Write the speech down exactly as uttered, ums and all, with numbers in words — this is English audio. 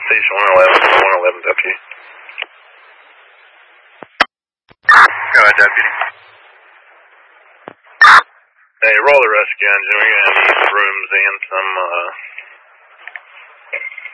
Station one eleven, one eleven deputy. Go ahead, deputy. Hey, roll the rescue engine. We're going to need rooms and some, uh,